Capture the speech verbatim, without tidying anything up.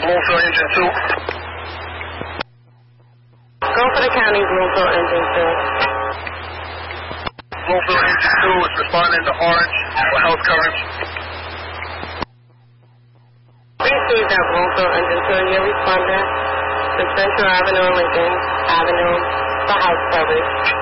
Bloomfield Engine two. Go for the county, Bloomfield Engine two. Bloomfield Engine two is responding to Orange for house coverage. Receive that, Bloomfield Engine two. Your responder to Central Avenue and Lincoln Avenue for house coverage.